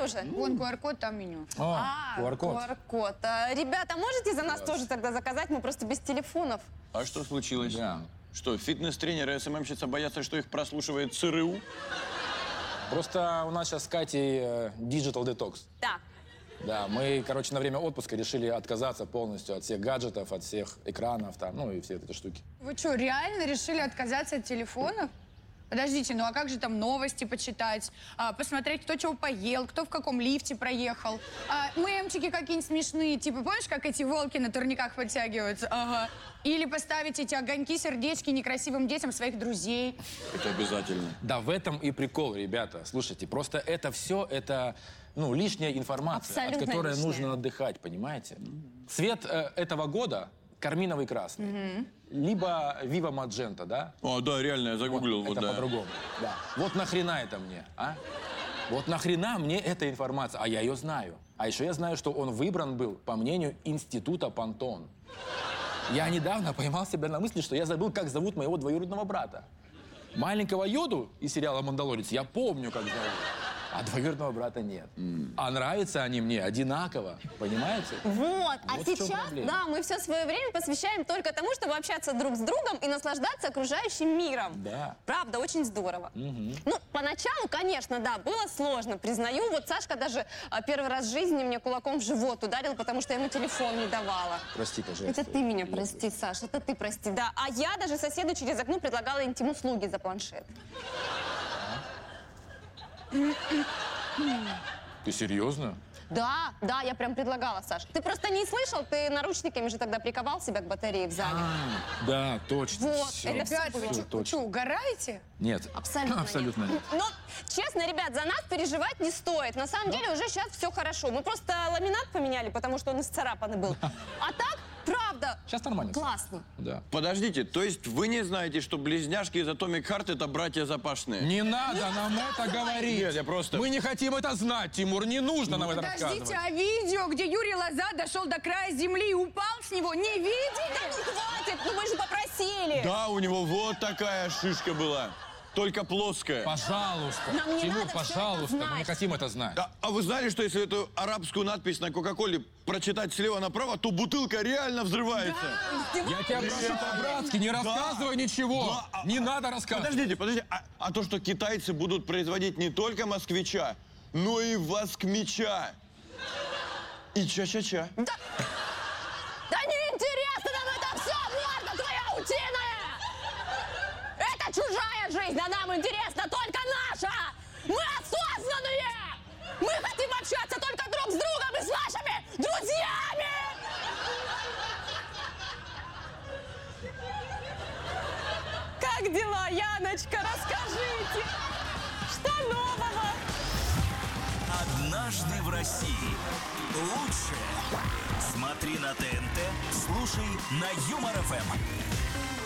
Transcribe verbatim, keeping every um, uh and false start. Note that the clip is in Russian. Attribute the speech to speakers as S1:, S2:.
S1: уже?
S2: Вон ку ар код, там меню.
S3: А, ку ар код.
S1: ку ар код. А, ребята, можете за нас тоже тогда заказать? Мы просто без телефонов.
S4: А что случилось?
S3: Да.
S4: Что, фитнес-тренеры и эс эм эм-щица боятся, что их прослушивает цэ эр у?
S3: Просто у нас сейчас с Катей э, digital detox.
S1: Да.
S3: Да, мы, короче, на время отпуска решили отказаться полностью от всех гаджетов, от всех экранов, там, ну и все эти штуки.
S2: Вы что, реально решили отказаться от телефонов? Подождите, ну а как же там новости почитать, а, посмотреть, кто чего поел, кто в каком лифте проехал, а, мемчики какие-нибудь смешные, типа, помнишь, как эти волки на турниках подтягиваются? Ага. Или поставить эти огоньки, сердечки некрасивым детям своих друзей.
S4: Это обязательно.
S3: Да, в этом и прикол, ребята. Слушайте, просто это все, это, ну, лишняя информация,
S1: Абсолютно
S3: от которой
S1: лишняя.
S3: нужно отдыхать, понимаете? Цвет э, этого года карминовый красный. Mm-hmm. Либо Viva Magenta, да?
S4: О, да, реально, я загуглил.
S3: Вот,
S4: Вот,
S3: это
S4: да.
S3: по-другому. Да. Вот нахрена это мне, а? Вот нахрена мне эта информация? А я ее знаю. А еще я знаю, что он выбран был по мнению Института Пантон. Я недавно поймал себя на мысли, что я забыл, как зовут моего двоюродного брата. Маленького Йоду из сериала «Мандалорец» я помню, как зовут. А двоюродного брата нет. Mm. А нравятся они мне одинаково, понимаете?
S1: Вот, а
S3: Вот в чем
S1: сейчас,
S3: проблема.
S1: да, мы все свое время посвящаем только тому, чтобы общаться друг с другом и наслаждаться окружающим миром.
S3: Да.
S1: Правда, очень здорово.
S3: Угу.
S1: Ну, поначалу, конечно, да, было сложно, признаю. Вот Сашка даже а, первый раз в жизни мне кулаком в живот ударил, потому что я ему телефон не давала.
S3: Прости, пожалуйста.
S1: Это ты меня прости, Саш, это ты прости, да. А я даже соседу через окно предлагала интим-услуги за планшет.
S3: Ты серьезно?
S1: Да, да, я прям предлагала, Саш. Ты просто не слышал, ты наручниками же тогда приковал себя к батарее в зале.
S3: А, да, точно.
S1: Вот,
S3: Всё.
S1: это всё
S2: Ребят,
S1: было.
S2: вы
S3: Всё,
S2: что,
S3: точно.
S2: что, угораете?
S3: Нет.
S1: Абсолютно,
S3: Абсолютно нет.
S1: Но, честно, ребят, за нас переживать не стоит. На самом деле уже сейчас все хорошо. Мы просто ламинат поменяли, потому что он исцарапанный был. А так, правда,
S3: Сейчас нормально.
S1: классно.
S3: Да.
S4: Подождите, то есть вы не знаете, что близняшки из Atomic Heart это братья Запашные?
S3: Не надо нам это говорить.
S4: Нет, я просто...
S3: Мы не хотим это знать, Тимур. Не нужно нам это
S2: Подождите,
S3: рассказывать.
S2: а видео, где Юрий Лоза дошел до края земли и упал с него, не видели?
S1: Да ну хватит, ну мы же попросили.
S4: Да, у него вот такая шишка была, только плоская.
S3: Пожалуйста.
S1: Нам не
S3: Тимур,
S1: надо всё это
S3: пожалуйста. Мы не
S1: знать.
S3: хотим это знать.
S4: А, а вы знали, что если эту арабскую надпись на Кока-Коле прочитать слева направо, то бутылка реально взрывается?
S3: Я тебя прошу по-братски, не рассказывай ничего.
S4: Да, а-
S3: Не надо рассказывать.
S4: Подождите, подождите, а, а то, что китайцы будут производить не только москвича, но и воскмича. И ча-ча-ча.
S1: Да, да неинтересно нам это все, морда твоя утиная! Это чужая жизнь, а нам интересна только наша! Мы осознанные! Мы хотим общаться только друг с другом и с вашими друзьями! Как дела, Яночка? Расскажите! Что нового?
S5: «Однажды в России». Лучшее. Смотри на тэ эн тэ, слушай на Юмор эф эм.